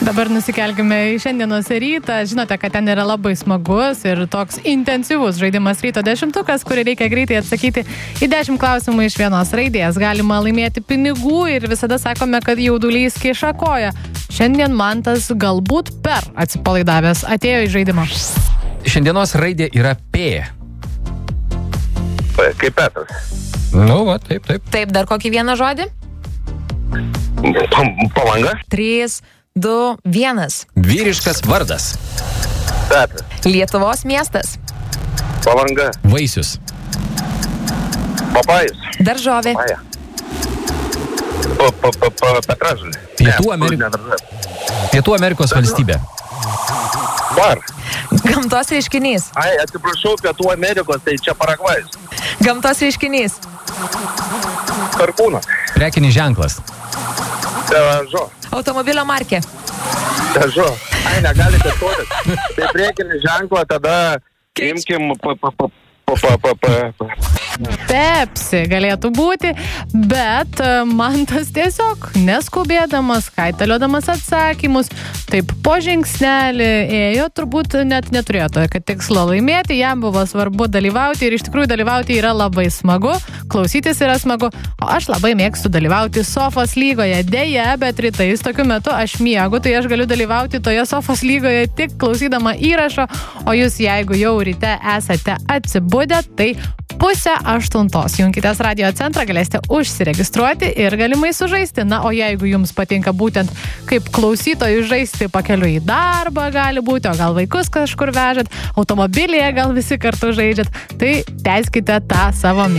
Dabar nusikelkime į šiandienos rytą. Žinote, kad ten yra labai smagus ir toks intensyvus žaidimas ryto 10-tukas, kurį reikia greitai atsakyti į 10 klausimų iš vienos raidės. Galima laimėti pinigų ir visada sakome, kad jaudulys kiša koją. Šiandien Mantas galbūt per atsipalaidavęs atėjo į žaidimą. Šiandienos raidė yra P. Kaip Petras. Nu, va, taip. Taip, dar kokį vieną žodį? Palanga. 3, 2, 1. Vyriškas vardas. Petras. Lietuvos miestas. Palanga. Vaisius. Papajus. Daržovė. Paja. Petražulė. Pietų Amerikos valstybė. Bar. Gamtos reiškinys. Atsiprašau, Pietų Amerikos, tai čia Paragvajus. Gamtos reiškinys. Perkūnas. Prekinis ženklas. Težo. Automobilio markė. Težo. Negalite tuotis. Tai priekinį ženklą tada imkim Pepsi galėtų būti, bet Mantas tiesiog neskubėdamas, kaitaliodamas atsakymus, taip po žingsnelį ėjo, turbūt net neturėjo tokio tikslo laimėti, jam buvo svarbu dalyvauti ir iš tikrųjų dalyvauti yra labai smagu, klausytis yra smagu, o aš labai mėgstu dalyvauti sofos lygoje. Deja, bet rytais tokiu metu aš miegu, tai aš galiu dalyvauti toje sofos lygoje tik klausydama įrašo, o jūs jeigu jau ryte esate atsibudę, tai 7:30. Junkitės radio centrą, galėsite užsiregistruoti ir galimai sužaisti. Na, o jeigu jums patinka būtent kaip klausytojų žaisti pakeliui į darbą gali būti, o gal vaikus kažkur vežat, automobilyje gal visi kartu žaidžiat, tai tęskite tą savo